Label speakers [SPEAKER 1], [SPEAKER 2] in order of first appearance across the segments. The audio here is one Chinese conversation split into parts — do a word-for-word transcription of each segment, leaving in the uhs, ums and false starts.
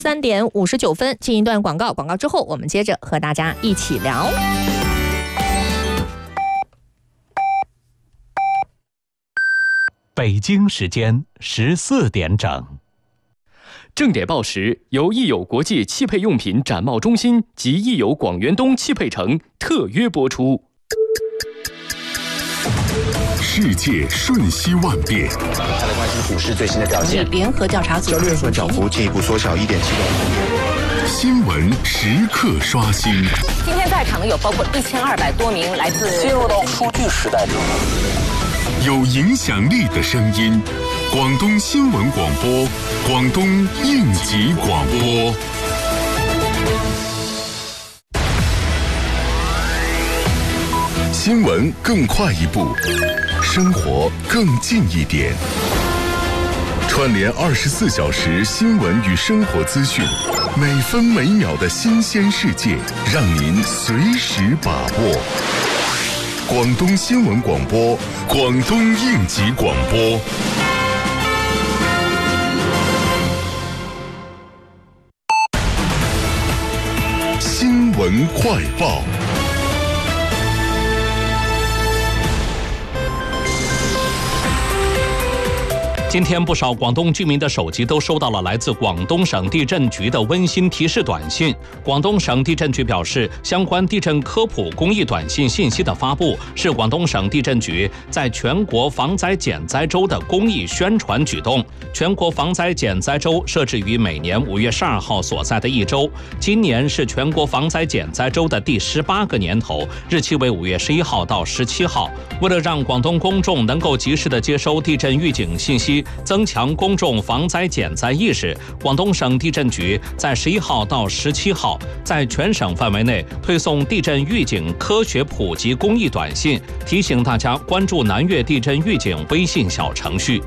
[SPEAKER 1] 三点五十九分，进一段广告，广告之后我们接着和大家一起聊。
[SPEAKER 2] 北京时间十四点整。
[SPEAKER 3] 正点报时由益友国际汽配用品展贸中心及益友广元东汽配城特约播出。
[SPEAKER 4] 世界瞬息万变，
[SPEAKER 5] 大家来关心股市最新的表现。
[SPEAKER 1] 联合调查组
[SPEAKER 5] 交易所涨幅进一步缩小一点七个。
[SPEAKER 4] 新闻时刻刷新。
[SPEAKER 6] 今天在场的有包括一千二百多名来自。
[SPEAKER 5] 进入到数据时代中，
[SPEAKER 4] 有影响力的声音，广东新闻广播，广东应急广播。新闻更快一步，生活更近一点。串联二十四小时新闻与生活资讯，每分每秒的新鲜世界，让您随时把握。广东新闻广播，广东应急广播。新闻快报。
[SPEAKER 2] 今天不少广东居民的手机都收到了来自广东省地震局的温馨提示短信。广东省地震局表示，相关地震科普公益短信信息的发布是广东省地震局在全国防灾减灾周的公益宣传举动。全国防灾减灾周设置于每年五月十二号所在的一周，今年是全国防灾减灾周的第十八个年头，日期为五月十一号到十七号。为了让广东公众能够及时的接收地震预警信息，增强公众防灾减灾意识，广东省地震局在十一号到十七号在全省范围内推送地震预警科学普及公益短信，提醒大家关注南粤地震预警微信小程序。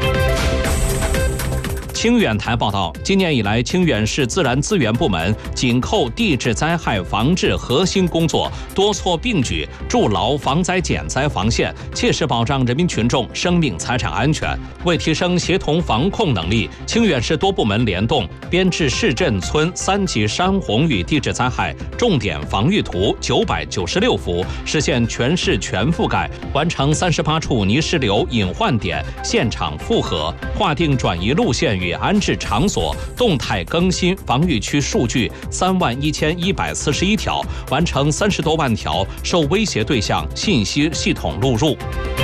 [SPEAKER 2] 清远台报道，今年以来，清远市自然资源部门紧扣地质灾害防治核心工作，多措并举，筑牢防灾减灾防线，切实保障人民群众生命财产安全。为提升协同防控能力，清远市多部门联动，编制市镇村三级山洪与地质灾害重点防御图九百九十六幅，实现全市全覆盖，完成三十八处泥石流隐患点现场复核，划定转移路线与安置场所，动态更新防御区数据三万一千一百四十一条，完成三十多万条受威胁对象信息系统录入。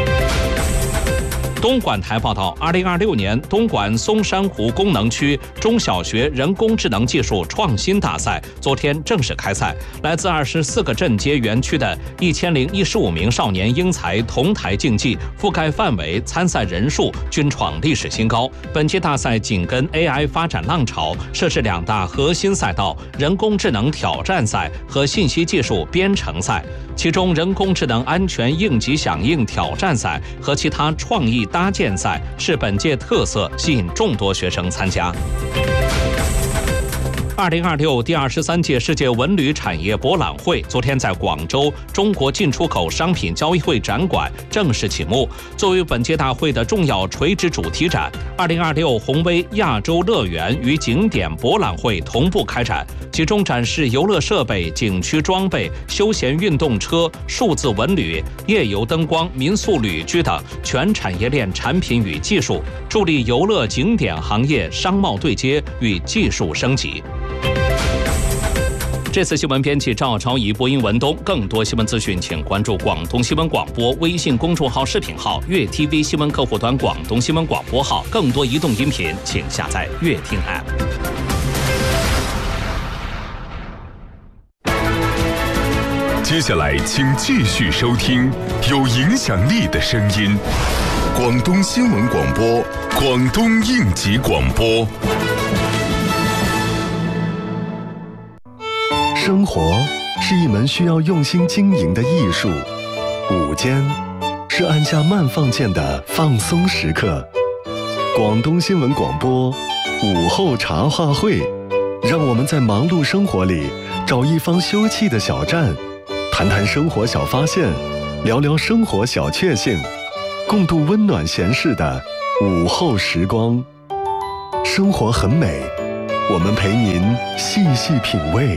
[SPEAKER 2] 东莞台报道，二零二六年东莞松山湖功能区中小学人工智能技术创新大赛昨天正式开赛，来自二十四个镇街园区的一千零一十五名少年英才同台竞技，覆盖范围、参赛人数均创历史新高。本届大赛紧跟 A I 发展浪潮，设置两大核心赛道：人工智能挑战赛和信息技术编程赛。其中，人工智能安全应急响应挑战赛和其他创意搭建赛是本届特色，吸引众多学生参加。二零二六第二十三届世界文旅产业博览会昨天在广州中国进出口商品交易会展馆正式启幕。作为本届大会的重要垂直主题展，二零二六宏威亚洲乐园与景点博览会同步开展，其中展示游乐设备、景区装备、休闲运动车、数字文旅、夜游灯光、民宿旅居等全产业链产品与技术，助力游乐景点行业商贸对接与技术升级。这次新闻编辑赵超仪，播音文东。更多新闻资讯，请关注广东新闻广播微信公众号、视频号、粤 T V 新闻客户端、广东新闻广播号。更多移动音频，请下载粤听 App。
[SPEAKER 4] 接下来，请继续收听有影响力的声音——广东新闻广播、广东应急广播。
[SPEAKER 7] 生活是一门需要用心经营的艺术，午间是按下慢放键的放松时刻。广东新闻广播午后茶话会，让我们在忙碌生活里找一方休憩的小站，谈谈生活小发现，聊聊生活小确幸，共度温暖闲适的午后时光。生活很美， 我们陪您细细品味。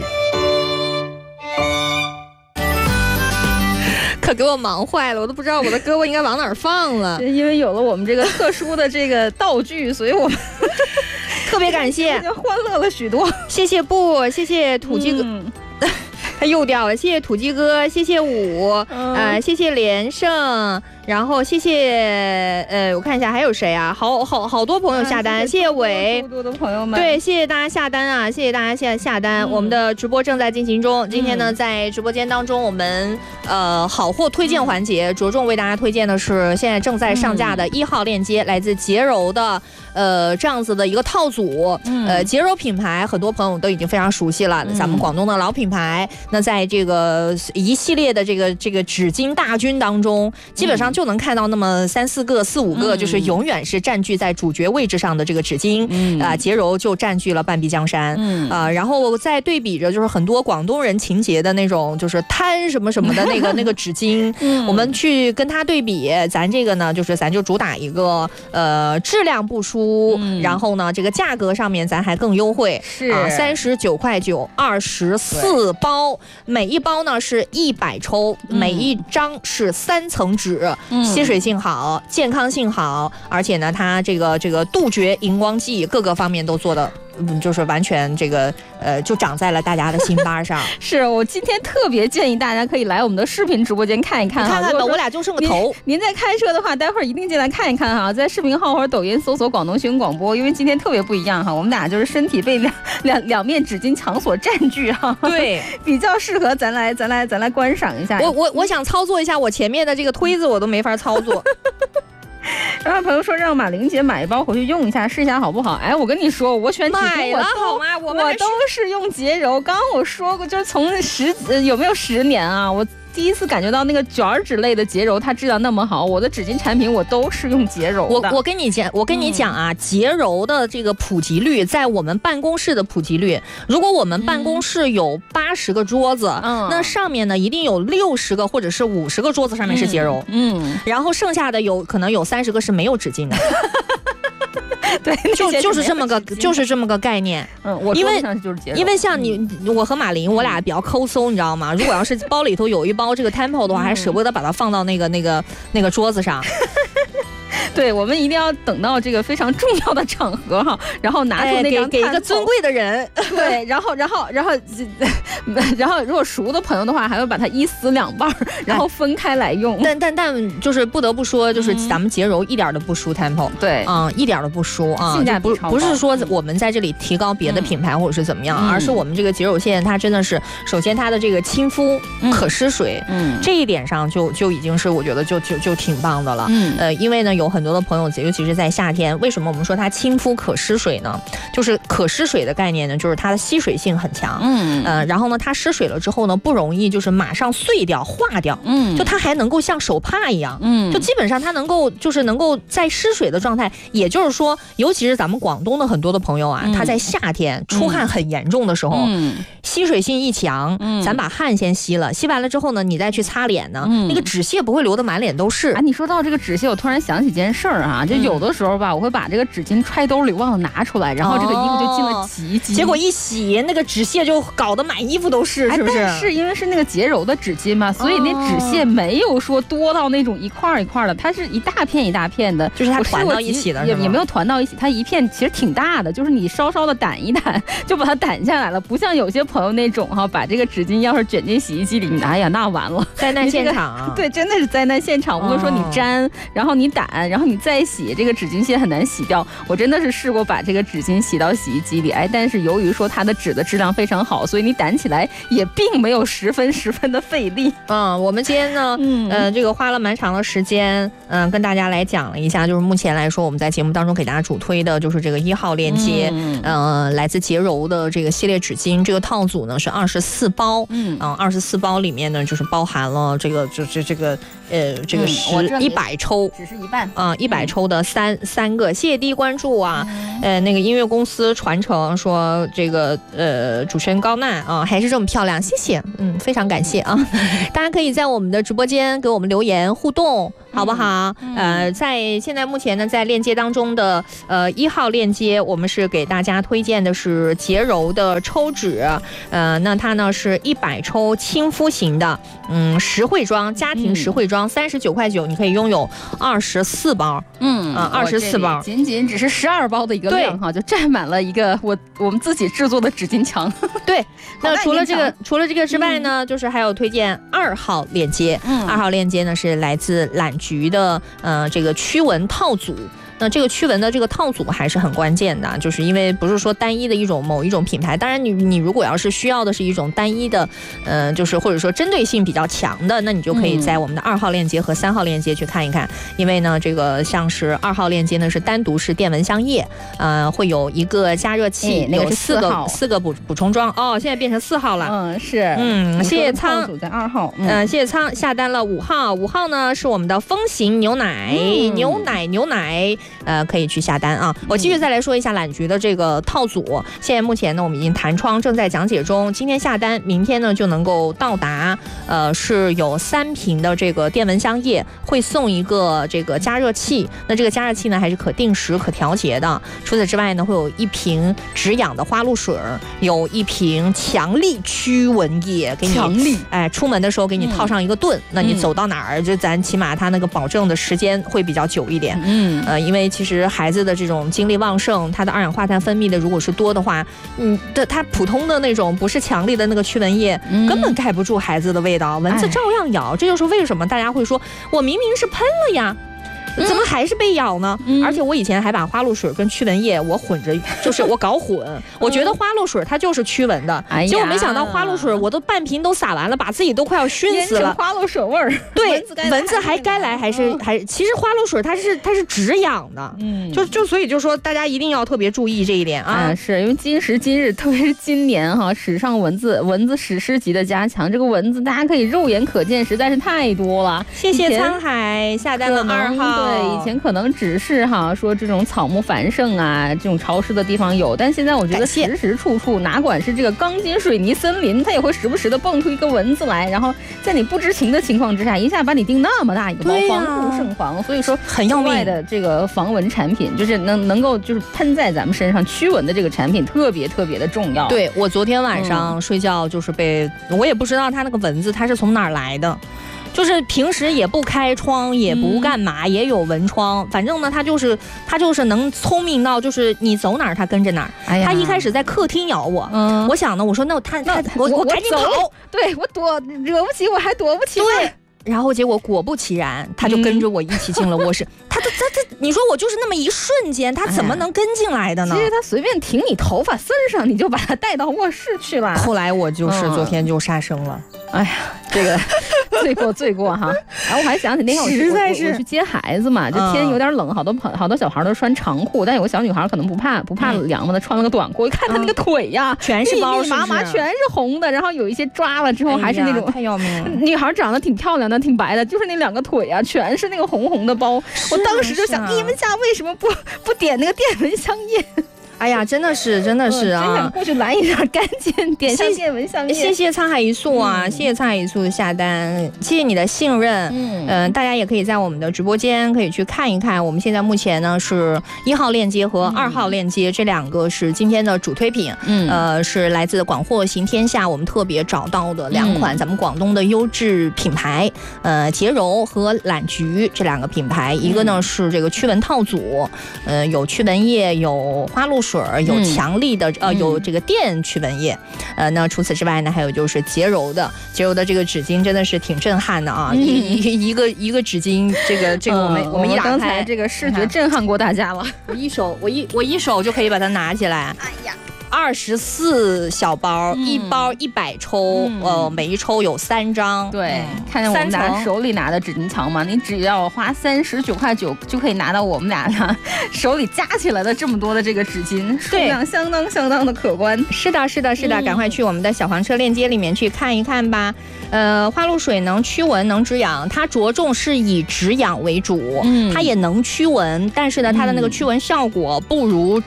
[SPEAKER 1] 可给我忙坏了，我都不知道我的胳膊应该往哪儿放了。
[SPEAKER 8] 因为有了我们这个特殊的这个道具，所以我们
[SPEAKER 1] 特别感谢，
[SPEAKER 8] 欢乐了许多。
[SPEAKER 1] 谢谢布，谢谢土鸡哥。嗯他又掉了，谢谢土鸡哥，谢谢五，嗯、呃，谢谢连胜，然后谢谢呃，我看一下还有谁啊？好好好多朋友下单，啊、谢谢伟，
[SPEAKER 8] 多多的朋友们，
[SPEAKER 1] 对，谢谢大家下单啊，谢谢大家下下单、嗯。我们的直播正在进行中，今天呢，在直播间当中，我们呃好货推荐环节，着重为大家推荐的是现在正在上架的一号链接，来自洁柔的呃这样子的一个套组，嗯、呃，洁柔品牌很多朋友都已经非常熟悉了，嗯、咱们广东的老品牌。那在这个一系列的这个这个纸巾大军当中，基本上就能看到那么三四个、四五个，就是永远是占据在主角位置上的这个纸巾，嗯啊，洁柔就占据了半壁江山，嗯啊，然后再对比着就是很多广东人情节的那种，就是摊什么什么的那个那个纸巾，嗯，我们去跟它对比，咱这个呢，就是咱就主打一个呃质量不输，嗯、然后呢这个价格上面咱还更优惠，
[SPEAKER 8] 是
[SPEAKER 1] 啊，三十九块九，二十四包。每一包呢是一百抽，每一张是三层纸，嗯、吸水性好，健康性好，而且呢，它这个这个杜绝荧光剂，各个方面都做的。嗯，就是完全这个呃，就长在了大家的心巴上。
[SPEAKER 8] 是我今天特别建议大家可以来我们的视频直播间看一看，
[SPEAKER 1] 看看吧，我俩就剩个头。
[SPEAKER 8] 您在开车的话，待会儿一定进来看一看哈，在视频号或者抖音搜索广东新闻广播，因为今天特别不一样哈，我们俩就是身体被两两两面纸巾墙所占据哈，
[SPEAKER 1] 对，
[SPEAKER 8] 比较适合咱来咱来咱来观赏一下。
[SPEAKER 1] 我我我想操作一下我前面的这个推子，我都没法操作。
[SPEAKER 8] 然后朋友说让马玲姐买一包回去用一下，试一下好不好？哎，我跟你说，我选纸巾我
[SPEAKER 1] 好吗？我
[SPEAKER 8] 我都是用洁柔。刚刚我说过，就是从十、呃、有没有十年啊？我第一次感觉到那个卷纸类的洁柔，它质量那么好。我的纸巾产品我都是用洁柔的。
[SPEAKER 1] 我我跟你讲，我跟你讲啊，嗯、洁柔的这个普及率，在我们办公室的普及率，如果我们办公室有八十个桌子，嗯、那上面呢一定有六十个或者是五十个桌子上面是洁柔，嗯，嗯然后剩下的有可能有三十个是没有纸巾的。
[SPEAKER 8] 对，
[SPEAKER 1] 就就是这么个就是这么个概念。
[SPEAKER 8] 嗯，我
[SPEAKER 1] 因为
[SPEAKER 8] 就是
[SPEAKER 1] 因为像你、嗯、我和马林，我俩比较抠搜，你知道吗？如果要是包里头有一包这个 Tempo 的话，嗯、还舍不得把它放到那个那个那个桌子上。
[SPEAKER 8] 对，我们一定要等到这个非常重要的场合哈，然后拿出那张、
[SPEAKER 1] 哎、给, 给一个尊贵的人，
[SPEAKER 8] 对，然后然后然后然后如果熟的朋友的话，还会把它一撕两半，然后分开来用。
[SPEAKER 1] 哎、但但但就是不得不说，就是咱们洁柔一点都不输 Tempo，、嗯、对，啊、嗯，一点都不输啊，
[SPEAKER 8] 性价比
[SPEAKER 1] 超高。不是说我们在这里提高别的品牌或者是怎么样，嗯、而是我们这个洁柔线它真的是，首先它的这个亲肤、嗯、可湿水，嗯，这一点上就就已经是我觉得就就就挺棒的了，嗯，呃，因为呢有很多的朋友，尤其是在夏天，为什么我们说它亲肤可湿水呢？就是可湿水的概念呢，就是它的吸水性很强，嗯，呃，然后呢，它湿水了之后呢，不容易就是马上碎掉、化掉，嗯，就它还能够像手帕一样，嗯，就基本上它能够就是能够在湿水的状态，也就是说，尤其是咱们广东的很多的朋友啊，嗯、他在夏天出汗很严重的时候，嗯，吸水性一强，嗯，咱把汗先吸了，吸完了之后呢，你再去擦脸呢，嗯、那个纸屑不会流得满脸都是。
[SPEAKER 8] 啊，你说到这个纸屑，我突然想起件事儿啊，就有的时候吧，我会把这个纸巾揣兜里忘了拿出来，然后这个衣服就进了洗衣机，
[SPEAKER 1] 结果一洗，那个纸屑就搞得满衣服都是，是不是？
[SPEAKER 8] 是因为是那个洁柔的纸巾嘛，所以那纸屑没有说多到那种一块一块的，它是一大片一大片的，
[SPEAKER 1] 就是它团到一起的，
[SPEAKER 8] 也也没有团到一起，它一片其实挺大的，就是你稍稍的掸一掸就把它掸下来了，不像有些朋友那种哈，把这个纸巾要是卷进洗衣机里，哎呀，那完了，
[SPEAKER 1] 灾难现场、啊，
[SPEAKER 8] 对，真的是灾难现场。无论说你粘，然后你掸，然后你再洗，这个纸巾屑很难洗掉。我真的是试过把这个纸巾洗到洗衣机里，哎，但是由于说它的纸的质量非常好，所以你掸起来也并没有十分十分的费力。
[SPEAKER 1] 嗯，我们今天呢，嗯，呃，这个花了蛮长的时间，嗯、呃，跟大家来讲了一下，就是目前来说，我们在节目当中给大家主推的就是这个一号链接，嗯，呃，来自洁柔的这个系列纸巾，这个套组呢是二十四包，嗯，啊、呃，二十四包里面呢就是包含了这个这这这个呃这个十一百抽，
[SPEAKER 8] 只是一半
[SPEAKER 1] 啊，一百抽的三三个，谢谢第一关注啊，嗯、呃，那个音乐公司传承说这个呃主持人高娜啊还是这么漂亮，谢谢，嗯，非常感谢啊，大家可以在我们的直播间给我们留言互动好不好？嗯、呃，在现在目前呢，在链接当中的呃一号链接，我们是给大家推荐的是洁柔的抽纸，呃，那它呢是一百抽亲肤型的，嗯，实惠装，家庭实惠装，三十九块九，你可以拥有二十四包，
[SPEAKER 8] 嗯
[SPEAKER 1] 啊，二十四包，
[SPEAKER 8] 仅仅只是十二包的一个量哈，就占满了一个我我们自己制作的纸巾墙。
[SPEAKER 1] 对，那除了这个除了这个之外呢，嗯、就是还有推荐二号链接，嗯，二号链接呢是来自懒菊的呃这个驱蚊套组。那这个驱蚊的这个套组还是很关键的，就是因为不是说单一的一种某一种品牌，当然你你如果要是需要的是一种单一的，呃，就是或者说针对性比较强的，那你就可以在我们的二号链接和三号链接去看一看，因为呢，这个像是二号链接呢是单独是电蚊香液，呃，会有一个加热器，
[SPEAKER 8] 那个是
[SPEAKER 1] 四个四个补补充装哦，现在变成四号了，
[SPEAKER 8] 嗯是，
[SPEAKER 1] 嗯，谢谢仓
[SPEAKER 8] 在二号，
[SPEAKER 1] 嗯、呃，谢谢仓下单了五号，五号呢是我们的风行牛奶，嗯、牛奶牛奶。呃，可以去下单啊！我继续再来说一下懒菊的这个套组。现在目前呢，我们已经弹窗正在讲解中。今天下单，明天呢就能够到达。呃，是有三瓶的这个电蚊香液，会送一个这个加热器。那这个加热器呢，还是可定时、可调节的。除此之外呢，会有一瓶止痒的花露水，有一瓶强力驱蚊液，给你
[SPEAKER 8] 强力
[SPEAKER 1] 哎，出门的时候给你套上一个盾，嗯、那你走到哪儿，就咱起码它那个保证的时间会比较久一点。嗯，呃，因为其实。孩子的这种精力旺盛，他的二氧化碳分泌的如果是多的话，嗯，的他普通的那种不是强力的那个驱蚊液，嗯、根本盖不住孩子的味道，蚊子照样咬。这就是为什么大家会说，我明明是喷了呀。怎么还是被咬呢？嗯、而且我以前还把花露水跟驱蚊液我混着，就是我搞混。我觉得花露水它就是驱蚊的，哎、结果没想到花露水我都半瓶都撒完了，把自己都快要熏死了。
[SPEAKER 8] 花露水味儿，
[SPEAKER 1] 对，蚊子, 蚊子还该来还是、嗯、还？其实花露水它是它是止痒的，嗯，就就所以就说大家一定要特别注意这一点啊。
[SPEAKER 8] 哎、是因为今时今日，特别是今年哈，史上蚊子蚊子史诗级的加强，这个蚊子大家可以肉眼可见，实在是太多了。
[SPEAKER 1] 谢谢沧海下单了二号。
[SPEAKER 8] 对，以前可能只是哈说这种草木繁盛啊，这种潮湿的地方有，但现在我觉得时时处处，哪管是这个钢筋水泥森林，它也会时不时的蹦出一个蚊子来，然后在你不知情的情况之下，一下把你叮那么大一个包，防不胜防。所以说，
[SPEAKER 1] 很要命
[SPEAKER 8] 的这个防蚊产品，就是能能够就是喷在咱们身上驱蚊的这个产品，特别特别的重要。
[SPEAKER 1] 对，我昨天晚上睡觉就是被，嗯、我也不知道它那个蚊子它是从哪儿来的。就是平时也不开窗，也不干嘛，嗯、也有蚊窗。反正呢，它就是它就是能聪明到，就是你走哪儿它跟着哪儿。哎、它一开始在客厅咬我，嗯、我想呢，我说那它它我我赶紧跑，
[SPEAKER 8] 对我躲惹不起，我还躲不起。
[SPEAKER 1] 对。然后结果果不其然，他就跟着我一起进了卧室。嗯、他他他他，你说我就是那么一瞬间，他怎么能跟进来的呢？
[SPEAKER 8] 其实他随便挺你头发丝上，你就把他带到卧室去了。
[SPEAKER 1] 后来我就是昨天就杀生了。
[SPEAKER 8] 嗯、哎呀，这个罪过罪过哈。然后我还想起那天我
[SPEAKER 1] 实在是
[SPEAKER 8] 我, 我去接孩子嘛，这天有点冷，好多朋好多小孩都穿长裤，但有个小女孩可能不怕不怕凉嘛，她穿了个短裤，一看她那个腿呀，
[SPEAKER 1] 嗯、全是包，
[SPEAKER 8] 密密麻麻全是红的，然后有一些抓了之后还是那种，
[SPEAKER 1] 哎、太要命了。
[SPEAKER 8] 女孩长得挺漂亮的。挺白的，就是那两个腿啊，全是那个红红的包。我当时就想，你们家为什么不不点那个电蚊香液？
[SPEAKER 1] 哎呀，真的是，真的是啊！
[SPEAKER 8] 真想过去拦一下，赶紧点上电蚊香液。
[SPEAKER 1] 谢谢沧海一粟啊，嗯、谢谢沧海一粟的下单，谢谢你的信任。嗯、呃，大家也可以在我们的直播间可以去看一看。我们现在目前呢是一号链接和二号链接，嗯、这两个是今天的主推品。嗯，呃，是来自广货行天下，我们特别找到的两款咱们广东的优质品牌，呃，洁柔和懒菊这两个品牌。一个呢是这个驱蚊套组，呃，有驱蚊液，有花露水，有强力的、嗯、呃有这个电驱蚊液，呃那除此之外呢，还有就是洁柔的洁柔的这个纸巾真的是挺震撼的啊，嗯、一一个一个纸巾，这个这个我们、嗯、我们一打开，
[SPEAKER 8] 刚才这个视觉震撼过大家了，
[SPEAKER 1] 我一手我一我一手就可以把它拿起来，哎呀。二十四小包，嗯、一包一百抽，嗯、呃，每一抽有三张。
[SPEAKER 8] 对，嗯、看见我们俩手里拿的纸巾墙吗？你只要花三十九块九就可以拿到我们俩的手里加起来的这么多的这个纸巾，数量相当相当的可观。
[SPEAKER 1] 是的，是的，是的，嗯、赶快去我们的小黄车链接里面去看一看吧。呃，花露水能驱蚊能止痒，它着重是以止痒为主，嗯、它也能驱蚊，但是呢，它的那个驱蚊效果不如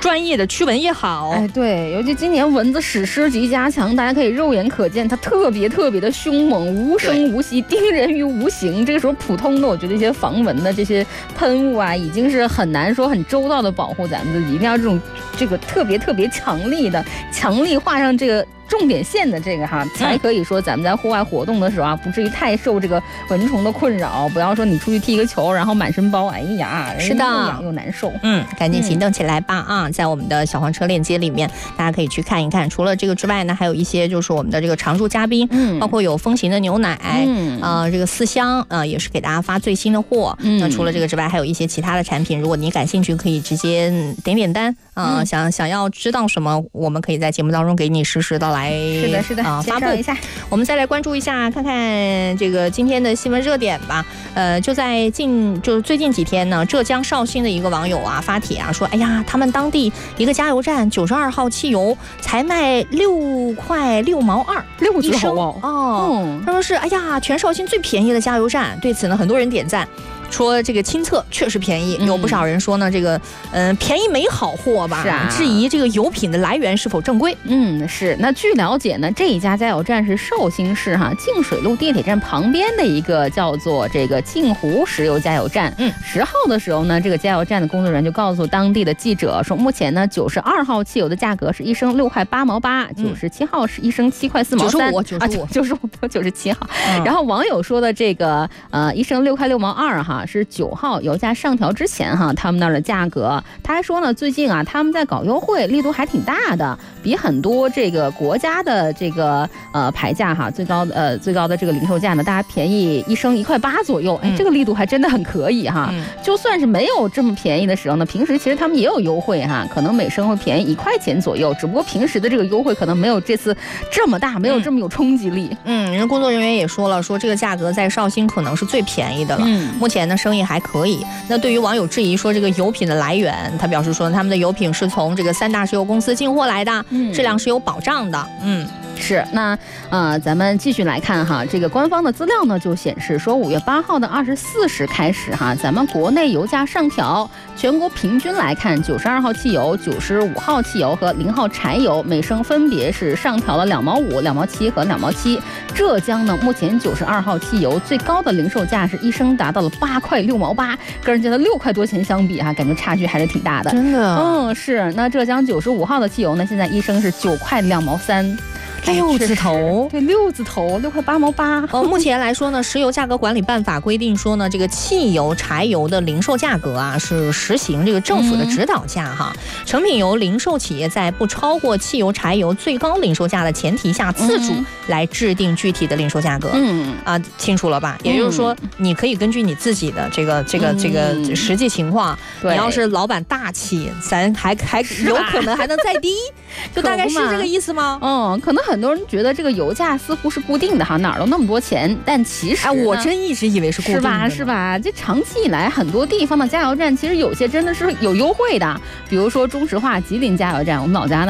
[SPEAKER 1] 专业的驱蚊也好。
[SPEAKER 8] 哎，对，尤其今年蚊子史诗级加强，大家可以肉眼可见它特别特别的凶猛，无声无息，叮人于无形。这个时候普通的我觉得一些防蚊的这些喷雾啊，已经是很难说很周到的保护咱们自己，一定要这种这个特别特别强力的强力画上这个重点线的这个哈，才可以说咱们在户外活动的时候啊，不至于太受这个蚊虫的困扰。不要说你出去踢个球，然后满身包，哎呀，
[SPEAKER 1] 是的，
[SPEAKER 8] 又痒又难受。
[SPEAKER 1] 嗯，赶紧行动起来吧啊！在我们的小黄车链接里面，大家可以去看一看。除了这个之外呢，还有一些就是我们的这个常驻嘉宾，嗯，包括有风行的牛奶，嗯，呃，这个四香，呃，也是给大家发最新的货。嗯，那除了这个之外，还有一些其他的产品，如果你感兴趣，可以直接点点单啊、呃嗯。想想要知道什么，我们可以在节目当中给你实时的来。
[SPEAKER 8] 是的，是的，
[SPEAKER 1] 啊、呃，发布
[SPEAKER 8] 一下。
[SPEAKER 1] 我们再来关注一下，看看这个今天的新闻热点吧。呃，就在近就是最近几天呢，浙江绍兴的一个网友啊发帖啊说，哎呀，他们当地一个加油站九十二号汽油才卖六块六毛二，
[SPEAKER 8] 六
[SPEAKER 1] 一升
[SPEAKER 8] 哦。
[SPEAKER 1] 哦，他说是，哎呀，全绍兴最便宜的加油站。对此呢，很多人点赞。说这个亲测确实便宜，有不少人说呢，这个嗯、呃、便宜没好货吧？
[SPEAKER 8] 是啊，
[SPEAKER 1] 质疑这个油品的来源是否正规。
[SPEAKER 8] 嗯，是。那据了解呢，这一家加油站是绍兴市哈净水路地铁站旁边的一个叫做这个镜湖石油加油站。嗯，十号的时候呢，这个加油站的工作人员就告诉当地的记者说，目前呢九十二号汽油的价格是一升六块八毛八，九十七号是一升七块四毛三，
[SPEAKER 1] 九十五，九十五，
[SPEAKER 8] 九十五，九十七号。嗯、然后网友说的这个呃一升六块六毛二哈。是九号油价上调之前哈，他们那儿的价格。他还说呢，最近啊，他们在搞优惠，力度还挺大的，比很多这个国家的这个呃牌价哈，最高的呃最高的这个零售价呢，大家便宜一升一块八左右。哎，这个力度还真的很可以哈。嗯、就算是没有这么便宜的时候呢，平时其实他们也有优惠哈，可能每升会便宜一块钱左右，只不过平时的这个优惠可能没有这次这么大，没有这么有冲击力。
[SPEAKER 1] 嗯，人工作人员也说了，说这个价格在绍兴可能是最便宜的了。嗯，目前呢生意还可以。那对于网友质疑说这个油品的来源，他表示说他们的油品是从这个三大石油公司进货来的，嗯、质量是有保障的。嗯。
[SPEAKER 8] 是，那呃，咱们继续来看哈，这个官方的资料呢就显示说，五月八号的二十四时开始哈，咱们国内油价上调，全国平均来看，九十二号汽油、九十五号汽油和零号柴油每升分别是上调了两毛五、两毛七和两毛七。浙江呢，目前九十二号汽油最高的零售价是一升达到了八块六毛八，跟人家的六块多钱相比哈，感觉差距还是挺大的。
[SPEAKER 1] 真的，
[SPEAKER 8] 嗯，是。那浙江九十五号的汽油呢，现在一升是九块两毛三。
[SPEAKER 1] 六字头，
[SPEAKER 8] 对，六字头，六块八毛八。
[SPEAKER 1] 呃，目前来说呢，石油价格管理办法规定说呢，这个汽油、柴油的零售价格啊，是实行这个政府的指导价哈。嗯、成品油零售企业在不超过汽油、柴油最高零售价的前提下，自主来制定具体的零售价格。嗯啊，清楚了吧？也就是说，你可以根据你自己的这个、这个、这个实际情况，嗯、你要是老板大气，咱还还有可能还能再低，就大概是这个意思吗？
[SPEAKER 8] 嗯，可能很。很多人觉得这个油价似乎是固定的哈，哪儿都那么多钱，但其实，
[SPEAKER 1] 哎，我真一直以为是固定的，
[SPEAKER 8] 是吧？是吧？这长期以来，很多地方的加油站其实有些真的是有优惠的，比如说中石化吉林加油站，我们老家那